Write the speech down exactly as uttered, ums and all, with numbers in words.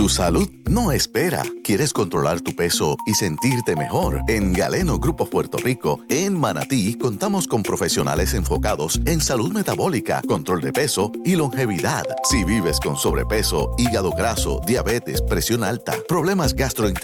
Tu salud no espera. ¿Quieres controlar tu peso y sentirte mejor? En Galeno Grupo Puerto Rico, en Manatí, contamos con profesionales enfocados en salud metabólica, control de peso y longevidad. Si vives con sobrepeso, hígado graso, diabetes, presión alta, problemas gastrointestinales,